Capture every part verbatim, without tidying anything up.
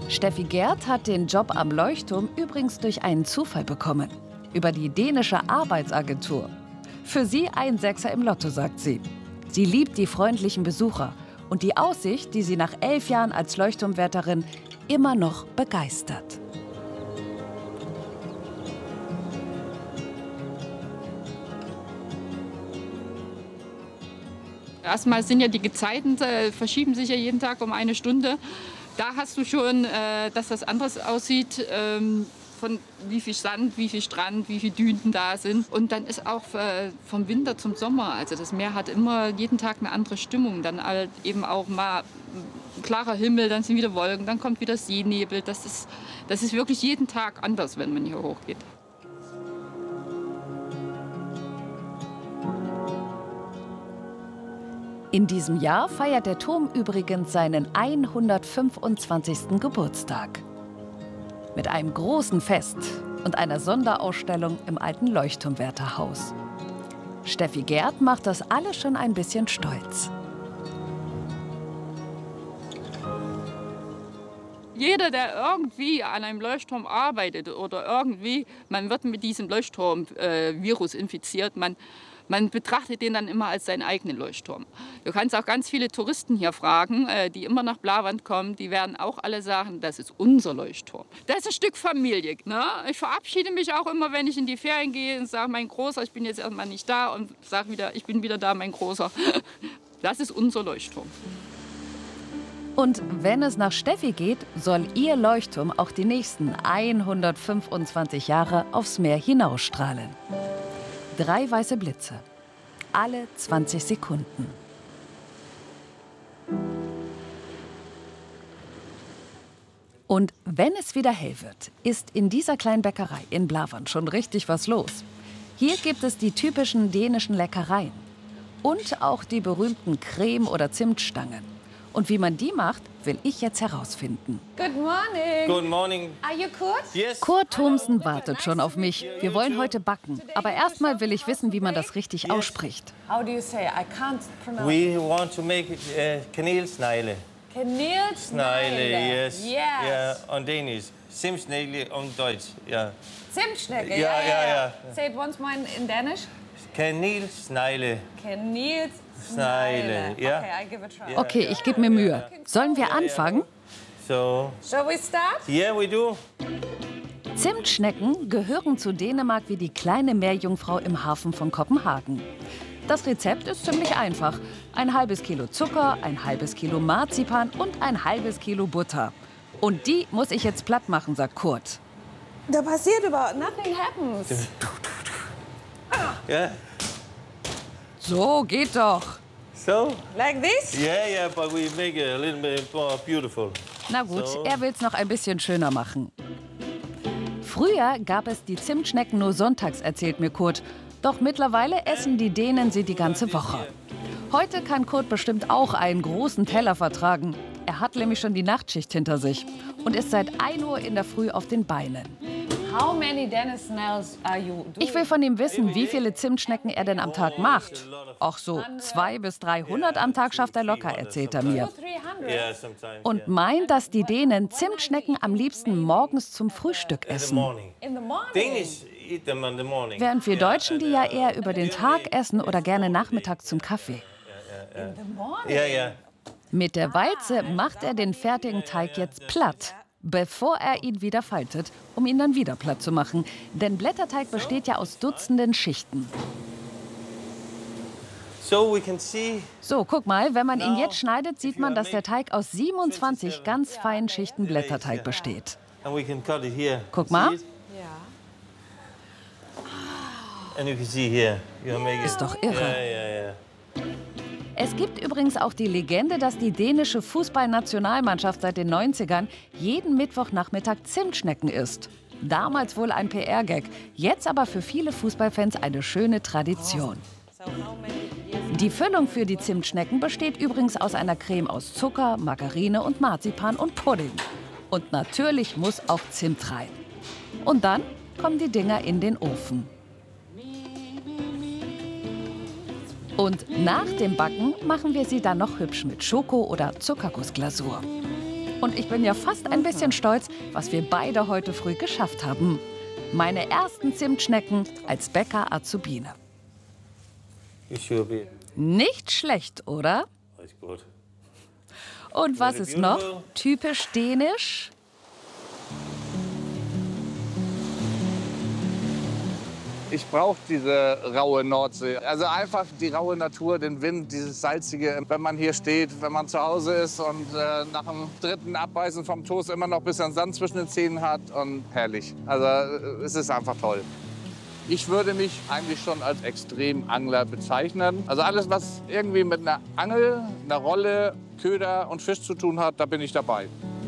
Steffi Gerd hat den Job am Leuchtturm übrigens durch einen Zufall bekommen. Über die dänische Arbeitsagentur. Für sie ein Sechser im Lotto, sagt sie. Sie liebt die freundlichen Besucher und die Aussicht, die sie nach elf Jahren als Leuchtturmwärterin immer noch begeistert. Erstmal sind ja die Gezeiten, äh, verschieben sich ja jeden Tag um eine Stunde. Da hast du schon, äh, dass das anders aussieht, ähm, von wie viel Sand, wie viel Strand, wie viele Dünen da sind. Und dann ist auch äh, vom Winter zum Sommer, also das Meer hat immer jeden Tag eine andere Stimmung. Dann halt eben auch mal ein klarer Himmel, dann sind wieder Wolken, dann kommt wieder Seenebel. Das ist, das ist wirklich jeden Tag anders, wenn man hier hochgeht. In diesem Jahr feiert der Turm übrigens seinen hundertfünfundzwanzigsten Geburtstag. Mit einem großen Fest und einer Sonderausstellung im alten Leuchtturmwärterhaus. Steffi Gerd macht das alles schon ein bisschen stolz. Jeder, der irgendwie an einem Leuchtturm arbeitet oder irgendwie, man wird mit diesem Leuchtturm-Virus äh, infiziert, man Man betrachtet den dann immer als seinen eigenen Leuchtturm. Du kannst auch ganz viele Touristen hier fragen, die immer nach Blawand kommen. Die werden auch alle sagen, das ist unser Leuchtturm. Das ist ein Stück Familie. Ne? Ich verabschiede mich auch immer, wenn ich in die Ferien gehe und sage, mein Großer, ich bin jetzt erstmal nicht da und sage wieder, ich bin wieder da, mein Großer. Das ist unser Leuchtturm. Und wenn es nach Steffi geht, soll ihr Leuchtturm auch die nächsten hundertfünfundzwanzig Jahre aufs Meer hinausstrahlen. Drei weiße Blitze, alle zwanzig Sekunden. Und wenn es wieder hell wird, ist in dieser kleinen Bäckerei in Blawand schon richtig was los. Hier gibt es die typischen dänischen Leckereien und auch die berühmten Creme- oder Zimtstangen. Und wie man die macht, will ich jetzt herausfinden. Good morning. Good morning. Are you Kurt? Yes. Kurt Thomsen wartet schon auf mich. Wir wollen heute backen. Aber erstmal will ich wissen, wie man das richtig ausspricht. How do you say? I can't pronounce. We want to make it uh, kanelsnegle. Kanelsnegle. Snegle, yes. Yes. Yeah, on Danish. Simsnegle on Deutsch. Yeah. Zimtschnecke. Ja, ja, ja, ja. Say it once more in Danish. Kanelsnegle. Kanelsnegle. Snegle. Yeah. Okay, I give it a try. Okay, ich gebe mir Mühe. Sollen wir anfangen? So. Shall we start? Yeah, we do. Zimtschnecken gehören zu Dänemark wie die kleine Meerjungfrau im Hafen von Kopenhagen. Das Rezept ist ziemlich einfach. Ein halbes Kilo Zucker, ein halbes Kilo Marzipan und ein halbes Kilo Butter. Und die muss ich jetzt platt machen, sagt Kurt. Da passiert überhaupt nothing happens. Yeah. So, geht doch. So. Like this? Yeah, yeah, but we make it a little bit more beautiful. Na gut, So. er will's noch ein bisschen schöner machen. Früher gab es die Zimtschnecken nur sonntags, erzählt mir Kurt. Doch mittlerweile essen die Dänen sie die ganze Woche. Heute kann Kurt bestimmt auch einen großen Teller vertragen. Er hat nämlich schon die Nachtschicht hinter sich und ist seit ein Uhr in der Früh auf den Beinen. How many Danish snails are you doing? Ich will von ihm wissen, wie viele Zimtschnecken er denn am Tag macht. Auch so zweihundert bis dreihundert am Tag schafft er locker, erzählt er mir. three hundred. Yeah, sometimes. Und meint, dass die Dänen Zimtschnecken am liebsten morgens zum Frühstück In the essen. morning. In the morning. Danish eat them in the morning. Während wir Yeah, Deutschen die ja eher über den Tag essen oder gerne nachmittags zum Kaffee. In the morning. Yeah, yeah. Mit der Walze macht er den fertigen Teig jetzt platt, bevor er ihn wieder faltet, um ihn dann wieder platt zu machen. Denn Blätterteig besteht ja aus Dutzenden Schichten. So we can see. So, guck mal, wenn man ihn jetzt schneidet, sieht man, dass der Teig aus siebenundzwanzig ganz feinen Schichten Blätterteig besteht. And we can cut it here. Guck See mal. it? Yeah. And you can see here. You make it. Ist doch irre. Yeah, yeah, yeah. Es gibt übrigens auch die Legende, dass die dänische Fußballnationalmannschaft seit den neunzigern jeden Mittwochnachmittag Zimtschnecken isst. Damals wohl ein P R-Gag, jetzt aber für viele Fußballfans eine schöne Tradition. So how many years? Die Füllung für die Zimtschnecken besteht übrigens aus einer Creme aus Zucker, Margarine und Marzipan und Pudding. Und natürlich muss auch Zimt rein. Und dann kommen die Dinger in den Ofen. Und nach dem Backen machen wir sie dann noch hübsch mit Schoko- oder Zuckergussglasur. Und ich bin ja fast ein bisschen stolz, was wir beide heute früh geschafft haben. Meine ersten Zimtschnecken als Bäcker-Azubine. Nicht schlecht, oder? Und was ist noch typisch dänisch? Ich brauche diese raue Nordsee. Also einfach die raue Natur, den Wind, dieses Salzige. Wenn man hier steht, wenn man zu Hause ist und äh, nach dem dritten Abbeißen vom Toast immer noch ein bisschen Sand zwischen den Zähnen hat. Und herrlich. Also es ist einfach toll. Ich würde mich eigentlich schon als Extremangler bezeichnen. Also alles, was irgendwie mit einer Angel, einer Rolle, Köder und Fisch zu tun hat, da bin ich dabei.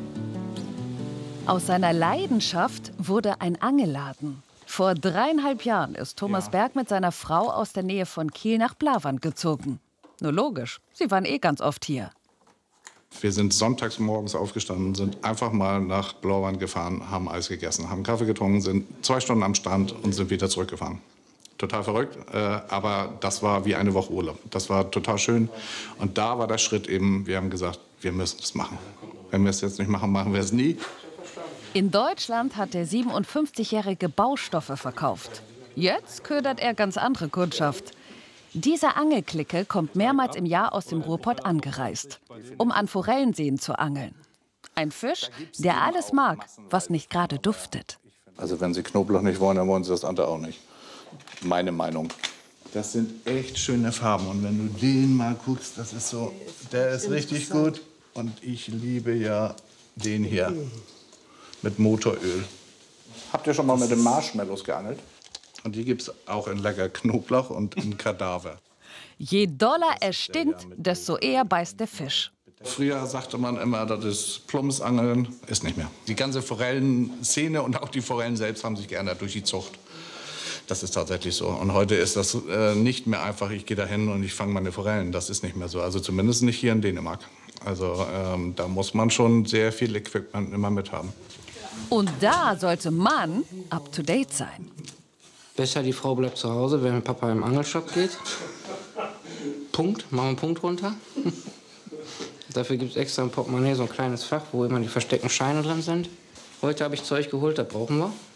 Aus seiner Leidenschaft wurde ein Angelladen. Vor dreieinhalb Jahren ist Thomas ja. Berg mit seiner Frau aus der Nähe von Kiel nach Blauwand gezogen. Nur logisch, sie waren eh ganz oft hier. Wir sind sonntags morgens aufgestanden, sind einfach mal nach Blauwand gefahren, haben Eis gegessen, haben Kaffee getrunken, sind zwei Stunden am Strand und sind wieder zurückgefahren. Total verrückt, äh, aber das war wie eine Woche Urlaub. Das war total schön. Und da war der Schritt eben, wir haben gesagt, wir müssen das machen. Wenn wir es jetzt nicht machen, machen wir es nie. In Deutschland hat der siebenundfünfzigjährige Baustoffe verkauft. Jetzt ködert er ganz andere Kundschaft. Diese Angelklicke kommt mehrmals im Jahr aus dem Ruhrpott angereist, um an Forellenseen zu angeln. Ein Fisch, der alles mag, was nicht gerade duftet. Also wenn Sie Knoblauch nicht wollen, dann wollen Sie das andere auch nicht. Meine Meinung. Das sind echt schöne Farben. Und wenn du den mal guckst, das ist so, der ist richtig gut. Und ich liebe ja den hier. Mit Motoröl. Habt ihr schon mal mit den Marshmallows geangelt? Und die gibt es auch in lecker Knoblauch und in Kadaver. Je doller er stinkt, desto eher beißt der Fisch. Früher sagte man immer, das ist Plumpsangeln. Ist nicht mehr. Die ganze Forellenszene und auch die Forellen selbst haben sich geändert durch die Zucht. Das ist tatsächlich so. Und heute ist das äh, nicht mehr einfach, ich gehe da hin und ich fange meine Forellen. Das ist nicht mehr so. Also zumindest nicht hier in Dänemark. Also ähm, da muss man schon sehr viel Equipment immer mit haben. Und da sollte man up-to-date sein. Besser, die Frau bleibt zu Hause, wenn Papa im Angelshop geht. Punkt, machen wir einen Punkt runter. Dafür gibt es extra im Portemonnaie so ein kleines Fach, wo immer die versteckten Scheine drin sind. Heute habe ich Zeug geholt, das brauchen wir.